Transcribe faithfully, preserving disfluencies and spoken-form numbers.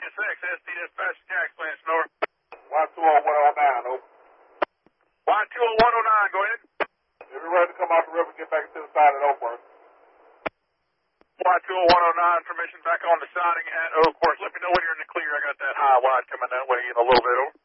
six, S D Dispatch, Jack, Lance North. Y two oh one oh nine, over. Y two oh one oh nine, go ahead. If you're ready to come out the river, get back to the side at Oakworth. Y two oh one oh nine, permission back on the siding at Oakworth. Let me know when you're in the clear. I got that high wide coming that way in a little bit, over.